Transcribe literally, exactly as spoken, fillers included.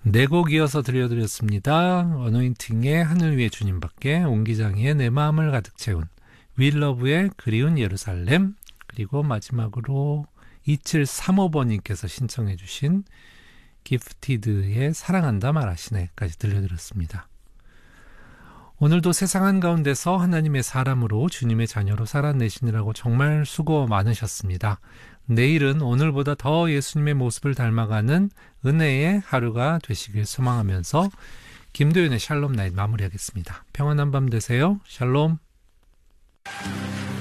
네 곡 이어서 들려드렸습니다. 어노인팅의 하늘 위의 주님밖에, 옹기장의 내 마음을 가득 채운, 윌러브의 그리운 예루살렘, 그리고 마지막으로 이칠삼오 번님께서 신청해 주신 기프티드의 사랑한다 말하시네까지 들려드렸습니다. 오늘도 세상 한가운데서 하나님의 사람으로 주님의 자녀로 살아내시느라고 정말 수고 많으셨습니다. 내일은 오늘보다 더 예수님의 모습을 닮아가는 은혜의 하루가 되시길 소망하면서 김도윤의 샬롬 나잇 마무리하겠습니다. 평안한 밤 되세요. 샬롬.